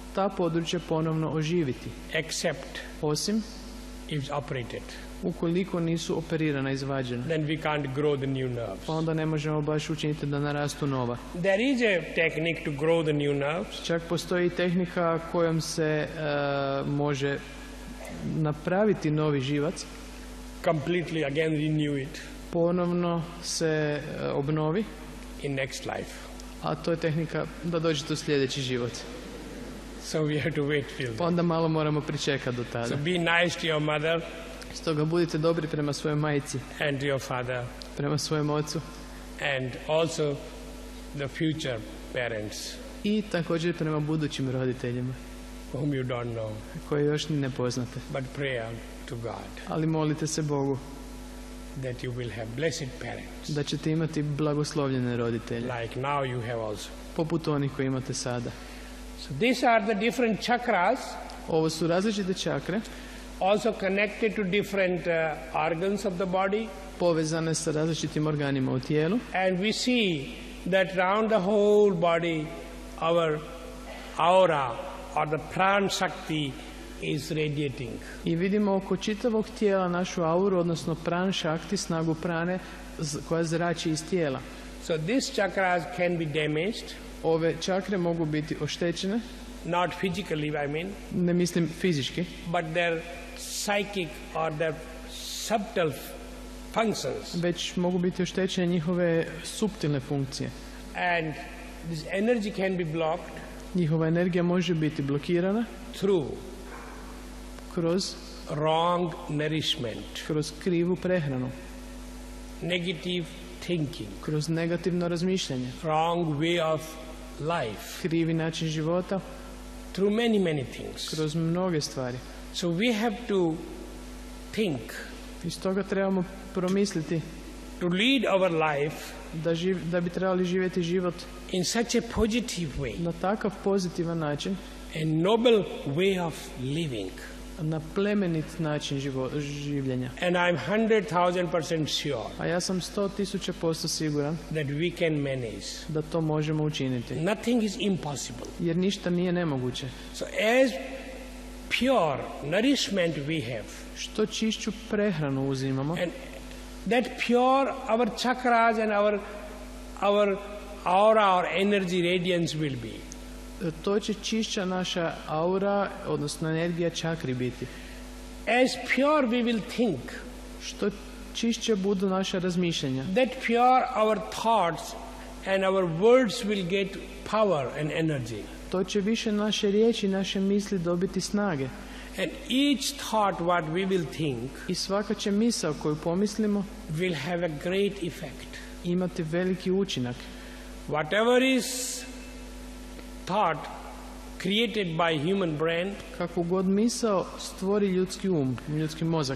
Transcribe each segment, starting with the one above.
ta područja ponovno oživiti. Except Osim if operated. ukoliko nisu operirana, izvađena. Then we can't grow the new nerves. Pa onda ne možemo baš učiniti da narastu nova. There is a technique to grow the new nerves. Čak postoji i tehnika kojom se može napraviti novi živac, Completely again renew it ponovno se obnovi, in next life. a to je tehnika da dođete u sljedeći život. So we have to wait till Pa then. onda malo moramo pričekati do tada. So be nice to your mother Stoga budite dobri prema svojoj majci, and to your father, prema svojem ocu and also the future parents i također prema budućim roditeljima whom you don't know. koje još ni ne poznate. But pray to God Ali molite se Bogu that you will have blessed parents, da ćete imati blagoslovljene roditelje, like now you have also. poput onih koji imate sada. So these are the different chakras, Ovo su različite čakre, also connected to different organs of the body. povezane sa različitim organima u tijelu. And we see that round the whole body, our aura or the pran shakti is radiating. I vidimo oko čitavog tijela našu auru, odnosno pran šakti, snagu prane koja zrači iz tijela. So these chakras can be damaged, Ove čakre mogu biti oštećene, not physically I mean, ne mislim fizički, but their psychic or their subtle functions. već mogu biti oštećene njihove suptilne funkcije. And this energy can be blocked Njihova energija može biti blokirana through kroz wrong nourishment, krivu prehranu, negative thinking, kroz negativno razmišljanje, wrong way of life, krivi način života, through many things. kroz mnoge stvari. So we have to think I stoga trebamo promisliti to lead our life da bi trebali živjeti život in such a positive way, na takav pozitivan način, a noble way of living. na plemenit način življenja. And I'm 100,000% sure A ja sam 100.000% siguran that we can manage. da to možemo učiniti. Nothing is impossible. Jer ništa nije nemoguće. So as pure nourishment we have, Što čišću prehranu uzimamo, and that pure our chakras and our aura or energy radiance will be. to će čišća naša aura, odnosno energija čakri biti. As pure we will think, Što čišće budu naša razmišljanja, that pure our thoughts and our words will get power and energy. to će više naše riječi, naše misli dobiti snage. And each thought what we will think I svaka će misao koju pomislimo will have a great effect. imati veliki učinak. Whatever is thought created by human brain Kako god misao stvori ljudski ljudski mozak,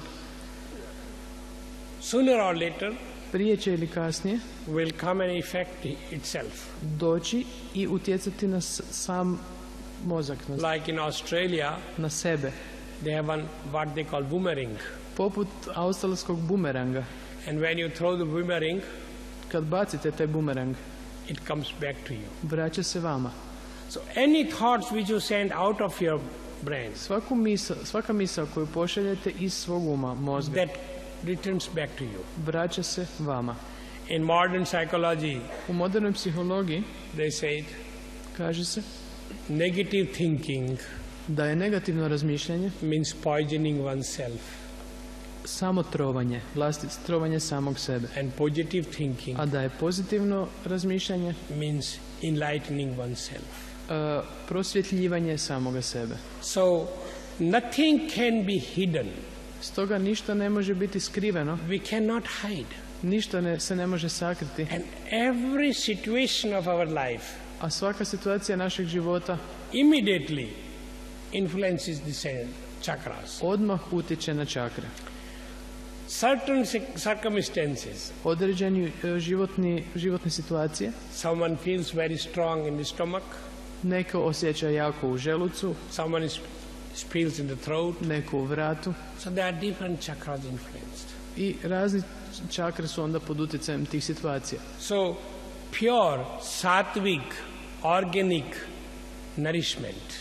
sooner or later prije će ili kasnije will come and affect itself. doći i utjecati na sam mozak, Like in Australia, na sebe. they have one what they call boomerang. Poput australskog bumeranga. And when you throw the boomerang, Kad bacite taj bumerang, it comes back to you. vraća se vama. So any thoughts which you send out of your brain, Svaka misao koju pošaljete iz svog uma, mozga, that returns back to you. vraća se vama. In modern psychology, U modernoj psihologiji they say kaže se negative thinking da je negativno razmišljanje means poisoning oneself, samo trovanje, trovanje samog sebe. and positive thinking A da je pozitivno razmišljanje means enlightening oneself. prosvjetljivanje samoga sebe. So nothing can be hidden. Stoga ništa ne može biti skriveno, We cannot hide. ništa se ne može sakriti, And every situation of our life a svaka situacija našeg života immediately influences the chakras. odmah utječe na čakre. Certain circumstances, Određeni životne situacije, someone feels very strong in the stomach, neko osjeća jako u želucu, someone feels in the throat. neko u vratu, So there are different chakras influenced. i razni čakre su onda pod utjecajem tih situacija. So pure, sattvic, organic nourishment